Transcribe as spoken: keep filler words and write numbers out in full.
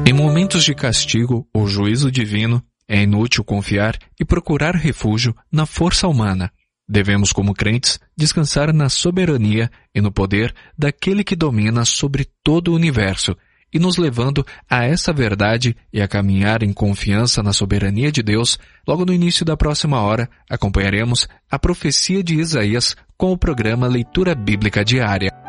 Em momentos de castigo ou juízo divino, é inútil confiar e procurar refúgio na força humana. Devemos, como crentes, descansar na soberania e no poder daquele que domina sobre todo o universo, e nos levando a essa verdade e a caminhar em confiança na soberania de Deus, logo no início da próxima hora, acompanharemos a profecia de Isaías com o programa Leitura Bíblica Diária.